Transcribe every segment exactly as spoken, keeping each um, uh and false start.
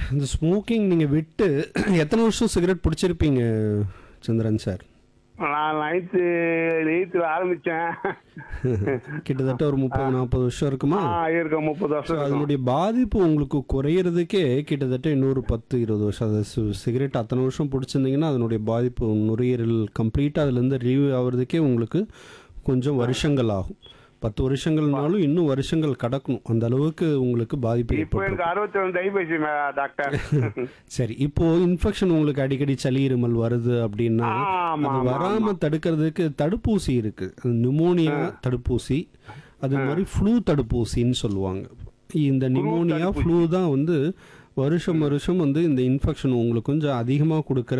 இந்த ஸ்மோக்கிங் நீங்கள் விட்டு எத்தனை வருஷம் சிகரெட் பிடிச்சிருப்பீங்க சந்திரன் சார்? நான் நைன்த்து எயித்தில் ஆரம்பித்தேன். கிட்டத்தட்ட ஒரு முப்பது நாற்பது வருஷம் இருக்குமா? ஆ இருக்கும், முப்பது வருஷம் இருக்கும். அதனுடைய பாதிப்பு உங்களுக்கு குறையிறதுக்கே கிட்டத்தட்ட இன்னொரு பத்து இருபது வருஷம். அது சு- சிகரெட் அத்தனை வருஷம் பிடிச்சிருந்தீங்கன்னா அதனுடைய பாதிப்பு நுரையீரல் கம்ப்ளீட்டாக அதுலேருந்து ரிலீவ் ஆகிறதுக்கே உங்களுக்கு கொஞ்சம் வருஷங்கள் ஆகும். பத்து வருஷங்கள்னாலும் இன்னும் வருஷங்கள் கடக்கணும், அந்த அளவுக்கு உங்களுக்கு பாதிப்பு இப்போ ஏற்படும். எனக்கு அறுபத்தி ஒன்று டைபேசி டாக்டர். சரி, இப்போ இன்ஃபெக்ஷன் உங்களுக்கு அடிக்கடி சளி இருமல் வருது அப்படின்னா ஆமா, அது ஆமா, வராம தடுக்கிறதுக்கு தடுப்பூசி இருக்கு. நிமோனியா தடுப்பூசி, அது மாதிரி ஃப்ளூ தடுப்பூசின்னு சொல்லுவாங்க. இந்த நிமோனியா ஃப்ளூ தான் வந்து வருஷம் வருஷம் வந்து இந்த இன்ஃபெக்ஷன் உங்களுக்கு கொஞ்சம் அதிகமாக கொடுக்குற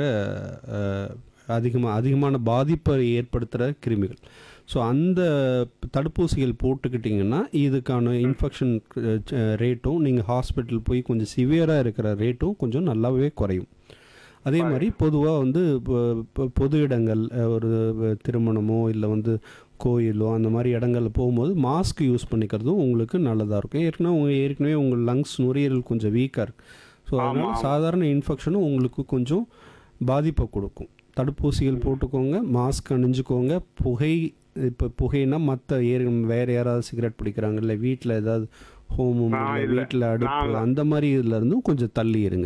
அதிகமாக அதிகமான பாதிப்பை ஏற்படுத்துகிற கிருமிகள். ஸோ அந்த தடுப்பூசிகள் போட்டுக்கிட்டிங்கன்னா இதுக்கான இன்ஃபெக்ஷன் ரேட்டும் நீங்கள் ஹாஸ்பிட்டல் போய் கொஞ்சம் சிவியராக இருக்கிற ரேட்டும் கொஞ்சம் நல்லாவே குறையும். அதே மாதிரி பொதுவாக வந்து இப்போ பொது இடங்கள், ஒரு திருமணமோ இல்லை வந்து கோயிலோ அந்த மாதிரி இடங்களில் போகும்போது மாஸ்க் யூஸ் பண்ணிக்கிறதும் உங்களுக்கு நல்லதாக இருக்கும். ஏற்கனவே உங்கள் ஏற்கனவே உங்கள் லங்ஸ் நுரையீரல் கொஞ்சம் வீக்காக இருக்குது. ஸோ அதனால் சாதாரண இன்ஃபெக்ஷனும் உங்களுக்கு கொஞ்சம் பாதிப்பை கொடுக்கும். தடுப்பூசிகள் போட்டுக்கோங்க, மாஸ்க் அணிஞ்சுக்கோங்க. புகை, இப்போ புகைனா மற்ற ஏறி வேறு யாராவது சிகரெட் பிடிக்கிறாங்க, இல்லை வீட்டில் ஏதாவது ஹோமம், வீட்டில் அடுப்பு, அந்த மாதிரி இதுல இருந்தும் கொஞ்சம் தள்ளி இருங்க.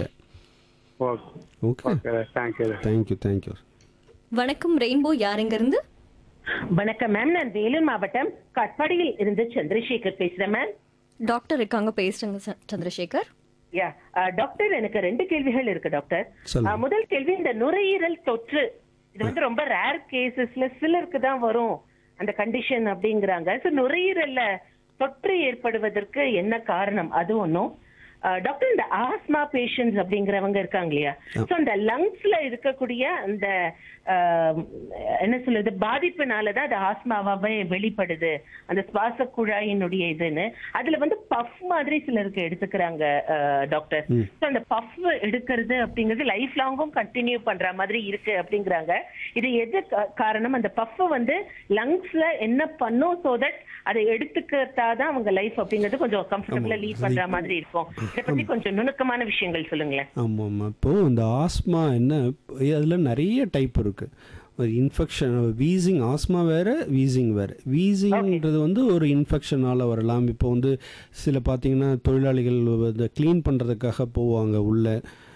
Okay, thank you thank you thank you. வணக்கம் ரெயின்போ, யாருங்க இருந்து? வணக்கம் மேம், நான் வேலூர் மாவட்டம் கட்பாடியில் இருந்து சந்திரசேகர் பேசுறேன் மேம். டாக்டர் இருக்காங்க, பேசுறேங்க ச- சந்திரசேகர். யா டாக்டர், எனக்கு ரெண்டு கேள்விகள் இருக்கு டாக்டர். சொல்லுங்க. அஹ், முதல் கேள்வி, இந்த நுரையீரல் தொற்று இது வந்து ரொம்ப ரேர் கேசஸ்ல சிலருக்கு தான் வரும் அந்த கண்டிஷன் அப்படிங்கிறாங்க. ஸோ நுரையீரல்ல தொற்று ஏற்படுவதற்கு என்ன காரணம், அது ஒன்றும். டாக்டர், இந்த ஆஸ்மா பேஷண்ட்ஸ் அப்படிங்கிறவங்க இருக்காங்க இல்லையா, ஸோ அந்த லங்ஸ்ல இருக்கக்கூடிய அந்த ஆஹ், என்ன சொல்றது பாதிப்புனாலதான் அது ஆஸ்மாவாவே வெளிப்படுது, அந்த சுவாச குழாயினுடைய இதுன்னு. அதுல வந்து பஃப் மாதிரி சிலருக்கு எடுத்துக்கிறாங்க டாக்டர். ஸோ அந்த பஃப் எடுக்கிறது அப்படிங்கிறது லைஃப் லாங்கும் கண்டினியூ பண்ற மாதிரி இருக்கு அப்படிங்கிறாங்க. இது எது கா- காரணம்? அந்த பஃப் வந்து லங்ஸ்ல என்ன பண்ணும், சோ தட் அதை எடுத்துக்கிட்டாதான் அவங்க லைஃப் அப்படிங்கிறது கொஞ்சம் கம்ஃபர்டபுளா லீட் பண்ற மாதிரி இருக்கும். இதை பத்தி கொஞ்சம் நுணுக்கமான விஷயங்கள் சொல்லுங்களேன். ஆமாம் ஆமாம். இப்போது இந்த ஆஸ்மா என்ன, அதில் நிறைய டைப் இருக்குது. ஒரு இன்ஃபெக்ஷன், வீசிங், ஆஸ்மா வேறு, வீசிங் வேறு. வீசிங்கிறது வந்து ஒரு இன்ஃபெக்ஷனால் வரலாம். இப்போ வந்து சில பார்த்தீங்கன்னா தொழிலாளிகள் இந்த க்ளீன் பண்ணுறதுக்காக போவாங்க உள்ள,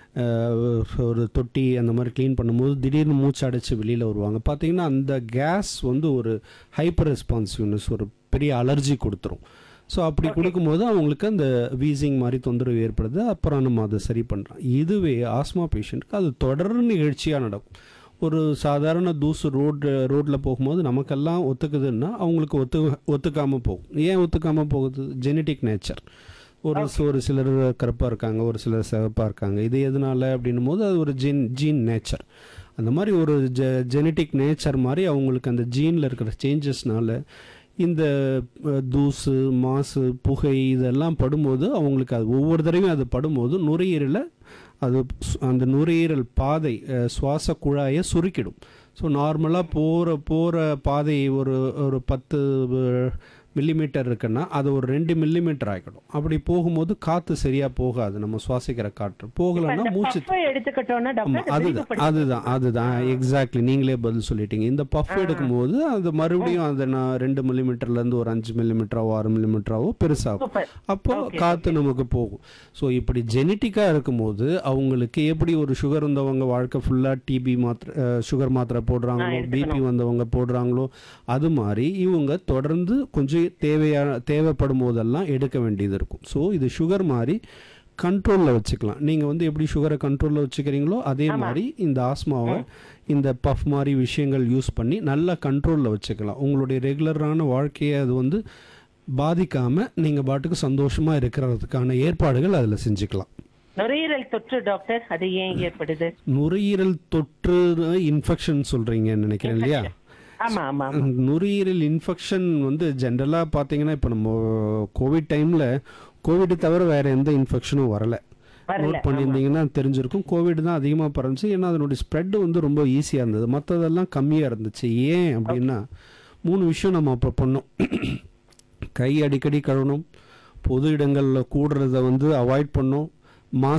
ஒரு தொட்டி அந்த மாதிரி க்ளீன் பண்ணும்போது திடீர்னு மூச்சு அடைச்சி வெளியில் வருவாங்க. பார்த்தீங்கன்னா அந்த கேஸ் வந்து ஒரு ஹைப்பர் ரெஸ்பான்சிவ்னஸ், ஒரு பெரிய அலர்ஜி கொடுத்துரும். ஸோ அப்படி கொடுக்கும்போது அவங்களுக்கு அந்த வீசிங் மாதிரி தொந்தரவு ஏற்படுது. அப்புறம் நம்ம அதை சரி பண்ணுறோம். இதுவே ஆஸ்மா பேஷண்ட்டுக்கு அது தொடர் நிகழ்ச்சியாக நடக்கும். ஒரு சாதாரண தூசு ரோடு ரோட்டில் போகும்போது நமக்கெல்லாம் ஒத்துக்குதுன்னா அவங்களுக்கு ஒத்து ஒத்துக்காமல் போகும். ஏன் ஒத்துக்காமல் போகுது? Genetic nature. ஒரு ஒரு சிலர் கருப்பாக இருக்காங்க, ஒரு சிலர் சிவப்பாக இருக்காங்க. இது எதனால அப்படின்னும் போது அது ஒரு ஜீன் ஜீன் நேச்சர். அந்த மாதிரி ஒரு ஜெ ஜெனட்டிக் நேச்சர் மாதிரி அவங்களுக்கு அந்த ஜீனில் இருக்கிற சேஞ்சஸ்னால இந்த அஹ், தூசு, மாசு, புகை இதெல்லாம் படும்போது அவங்களுக்கு அது ஒவ்வொரு தடவையும் அது படும்போது நுரையீரலை அது சு- அந்த நுரையீரல் பாதை, அஹ், சுவாச குழாயை சுருக்கிடும். ஸோ நார்மலாக போகிற போகிற பாதை ஒரு ஒரு பத்து மில்லிமீட்டர் இருக்குன்னா அது ஒரு ரெண்டு மில்லிமீட்டர் ஆகிடும். அப்படி போகும்போது காற்று சரியாக போகாது, நம்ம சுவாசிக்கிற காற்று போகலைன்னா இந்த மூச்சு. puff எடுத்துக்கிட்டோம்னா ஆமா, டாக்டர், அதுதான் அதுதான் அதுதான் எக்ஸாக்ட்லி நீங்களே பதில் சொல்லிட்டீங்க. இந்த பஃப் எடுக்கும்போது அது மறுபடியும் அதை நான் ரெண்டு மில்லிமீட்டர்லேருந்து ஒரு அஞ்சு மில்லிமீட்டராவோ ஆறு மில்லிமீட்டராவோ பெருசாகும். Super. அப்போ காற்று நமக்கு போகும். ஸோ இப்படி ஜெனட்டிக்காக இருக்கும்போது அவங்களுக்கு எப்படி ஒரு சுகர் வந்தவங்க வாழ்க்கை ஃபுல்லாக டிபி மாத்திரை, சுகர் மாத்திரை போடுறாங்களோ, பிபி வந்தவங்க போடுறாங்களோ, அது மாதிரி இவங்க தொடர்ந்து கொஞ்சம் தேவையான தேவைப்படும் போதெல்லாம் எடுக்க வேண்டியது இருக்கும். ஸோ இது சுகர் மாதிரி கண்ட்ரோலில் வச்சுக்கலாம். நீங்கள் வந்து எப்படி சுகரை கண்ட்ரோலில் வச்சுக்கிறீங்களோ அதே மாதிரி இந்த ஆஸ்மாவை இந்த பஃப் மாதிரி விஷயங்கள் யூஸ் பண்ணி நல்லா கண்ட்ரோலில் வச்சுக்கலாம். உங்களுடைய ரெகுலரான வாழ்க்கையை அது வந்து பாதிக்காமல் நீங்கள் பாட்டுக்கு சந்தோஷமாக இருக்கிறதுக்கான ஏற்பாடுகள் அதில் செஞ்சுக்கலாம். நுரையீரல் தொற்று டாக்டர், அது ஏன் ஏற்படுது? நுரையீரல் தொற்று இன்ஃபெக்ஷன் சொல்கிறீங்கன்னு நினைக்கிறேன் இல்லையா? ஆமா ஆமா ஆமா. நுரையீரல் இன்ஃபெக்ஷன் வந்து ஜென்ரலாக பார்த்தீங்கன்னா இப்போ நம்ம கோவிட் டைமில் கோவிட் தவிர வேறு எந்த இன்ஃபெக்ஷனும் வரலை. வரல, நோட் பண்ணியிருந்தீங்கன்னா தெரிஞ்சிருக்கும். கோவிட் தான் அதிகமாக பரந்துச்சு. ஏன்னா அதனுடைய ஸ்ப்ரெட் வந்து ரொம்ப ஈஸியாக இருந்தது, மற்றதெல்லாம் கம்மியாக இருந்துச்சு. ஏன் அப்படின்னா மூணு விஷயம் நம்ம அப்போ பண்ணோம். கை அடிக்கடி கழுவணும், பொது இடங்களில் கூடுறத வந்து அவாய்ட் பண்ணோம், மாஸ்க்